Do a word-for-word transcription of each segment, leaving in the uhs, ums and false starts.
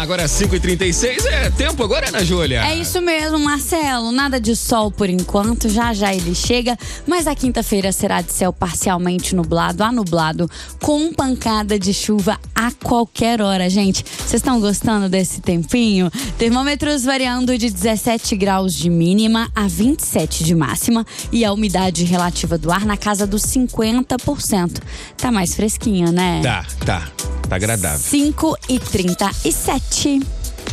Agora cinco e trinta e seis, é tempo agora, Ana Júlia? É isso mesmo, Marcelo. Nada de sol por enquanto, já já ele chega. Mas a quinta-feira será de céu parcialmente nublado a nublado, com pancada de chuva a qualquer hora, gente. Vocês estão gostando desse tempinho? Termômetros variando de dezessete graus de mínima a vinte e sete de máxima. E a umidade relativa do ar na casa dos cinquenta por cento. Tá mais fresquinha, né? Tá, tá. Tá agradável. cinco e trinta e sete.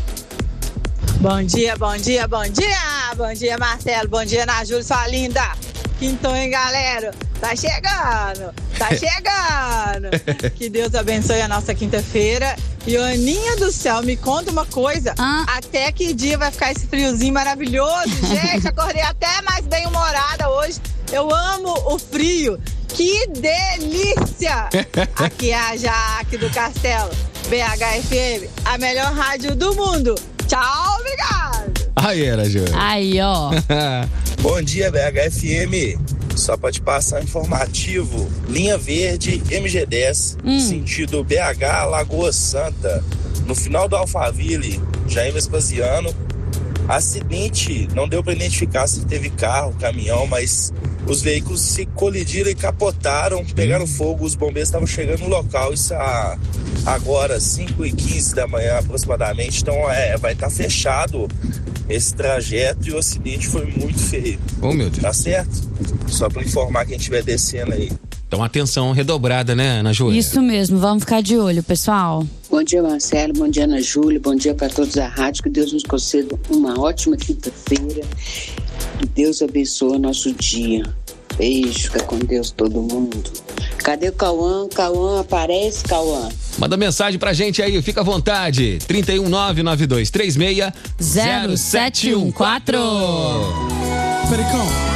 Bom dia, bom dia, bom dia! Bom dia, Marcelo. Bom dia, Ana Júlia, sua linda. Quintou, hein, galera? Tá chegando, tá chegando. Que Deus abençoe a nossa quinta-feira. E, Aninha do céu, me conta uma coisa. Ah. Até que dia vai ficar esse friozinho maravilhoso? Gente, acordei até mais bem-humorada hoje. Eu amo o frio. Que delícia! Aqui é a Jaque do Castelo, B H F M, a melhor rádio do mundo. Tchau, obrigado! Aí, Ana Júlia. Aí, ó. Bom dia, B H F M. Só para te passar informativo, linha verde M G dez, hum. sentido B H Lagoa Santa, no final do Alphaville, Jair Vespasiano. Acidente, não deu para identificar se teve carro, caminhão, mas os veículos se colidiram e capotaram, pegaram fogo, os bombeiros estavam chegando no local, isso a, agora, cinco e quinze da manhã aproximadamente, então é, vai estar tá fechado esse trajeto e o acidente foi muito feio. Oh, meu Deus. Tá certo? Só para informar quem estiver descendo aí. Então, atenção redobrada, né, Ana Júlia? Isso mesmo, vamos ficar de olho, pessoal. Bom dia, Marcelo, bom dia, Ana Júlia, bom dia para todos da rádio, que Deus nos conceda uma ótima quinta-feira, que Deus abençoe o nosso dia. Beijo, fica com Deus todo mundo. Cadê o Cauã? Cauã, aparece, Cauã. Manda mensagem pra gente aí, fica à vontade. trinta e um, nove nove dois três seis, zero sete um quatro. Pericão.